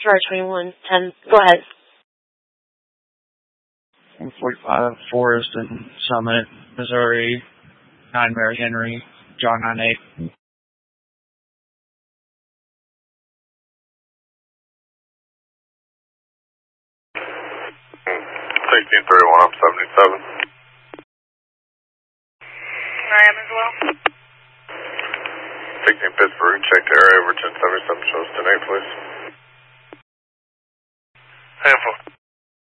Star 2110. Go ahead. 145 Forest and Summit, Missouri. 9 Mary Henry, John 98. 1631, I'm 77. I am as well. 16 Pittsburgh, check the area over 1077, shows 10-8, please. Handful.